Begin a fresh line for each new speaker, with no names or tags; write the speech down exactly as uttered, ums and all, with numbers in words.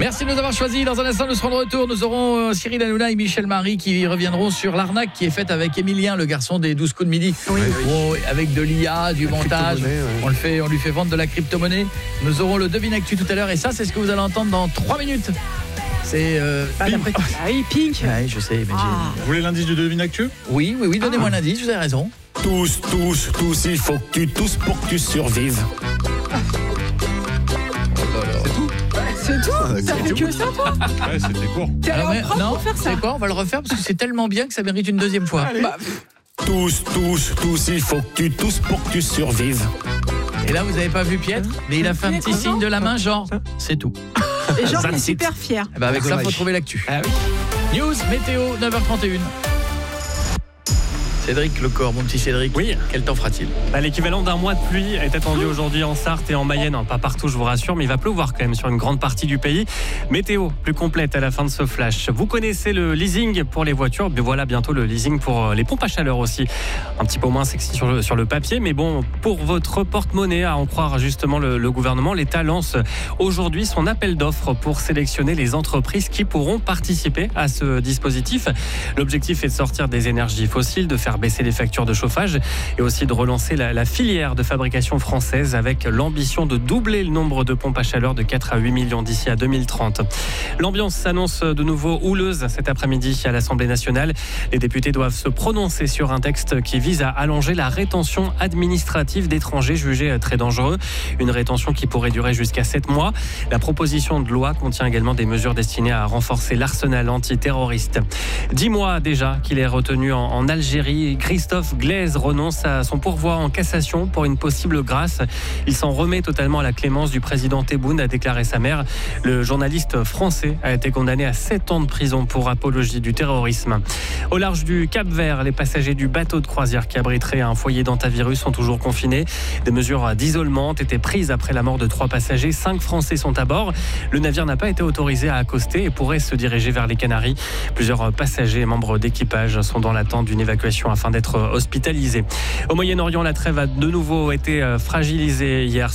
Merci de nous avoir choisis. Dans un instant, nous serons de retour. Nous aurons euh, Cyril Hanouna et Michel Marie qui reviendront sur l'arnaque qui est faite avec Emilien, le garçon des douze coups de midi.
Oui.
Oh, avec de l'I A, du
La
montage.
crypto-monnaie, ouais.
On le fait, on lui fait vendre de la crypto-monnaie. Nous aurons le Devine Actu tout à l'heure. Et ça, c'est ce que vous allez entendre dans trois minutes. C'est... Euh,
Ah, d'après- ah oui, Pink.
Ouais, je sais, mais
Ah.
Vous voulez l'indice du devine actu?
j'ai... Oui, oui, oui, donnez-moi
Ah.
l'indice, vous avez raison.
Tous, tous, tous, il faut que tu tousses pour que tu survives.
C'est tout.
Ah,
T'as
d'accord.
fait que ça, toi?
Ouais, c'était court.
T'es allé
Alors,
en
mais-
prof
non,
pour faire ça?
c'est quoi? On va le refaire parce que c'est tellement bien que ça mérite une deuxième fois.
Bah,
Tous, tous, tous, il faut que tu tousses pour que tu survives.
Et là, vous avez pas vu Pietre, mais il a fait un petit
Pietre,
signe
non.
de la main, genre, c'est tout.
Et genre,
That's
t'es
it.
super fier.
Eh ben avec ça,
Dommage.
faut trouver l'actu.
Ah oui.
News, météo, neuf heures trente et une. Cédric Lecor, mon petit Cédric.
Oui.
Quel temps fera-t-il?
Bah, l'équivalent d'un mois de pluie est attendu aujourd'hui en Sarthe et en Mayenne. Hein, pas partout, je vous rassure, mais il va pleuvoir quand même sur une grande partie du pays. Météo plus complète à la fin de ce flash. Vous connaissez le leasing pour les voitures, mais voilà bientôt le leasing pour les pompes à chaleur aussi. Un petit peu moins sexy sur le, sur le papier, mais bon, pour votre porte-monnaie, à en croire justement le, le gouvernement, l'État lance aujourd'hui son appel d'offres pour sélectionner les entreprises qui pourront participer à ce dispositif. L'objectif est de sortir des énergies fossiles, de faire baisser les factures de chauffage et aussi de relancer la, la filière de fabrication française avec l'ambition de doubler le nombre de pompes à chaleur de quatre à huit millions d'ici à deux mille trente. L'ambiance s'annonce de nouveau houleuse cet après-midi à l'Assemblée nationale. Les députés doivent se prononcer sur un texte qui vise à allonger la rétention administrative d'étrangers jugés très dangereux. Une rétention qui pourrait durer jusqu'à sept mois. La proposition de loi contient également des mesures destinées à renforcer l'arsenal antiterroriste. Dix mois déjà qu'il est retenu en, en Algérie. Christophe Glaise renonce à son pourvoi en cassation pour une possible grâce. Il s'en remet totalement à la clémence du président Tebboune, a déclaré sa mère. Le journaliste français a été condamné à sept ans de prison pour apologie du terrorisme. Au large du Cap-Vert, les passagers du bateau de croisière qui abriterait un foyer d'hantavirus sont toujours confinés. Des mesures d'isolement ont été prises après la mort de trois passagers. Cinq Français sont à bord. Le navire n'a pas été autorisé à accoster et pourrait se diriger vers les Canaries. Plusieurs passagers et membres d'équipage sont dans l'attente d'une évacuation afin d'être hospitalisés. Au Moyen-Orient, la trêve a de nouveau été fragilisée hier.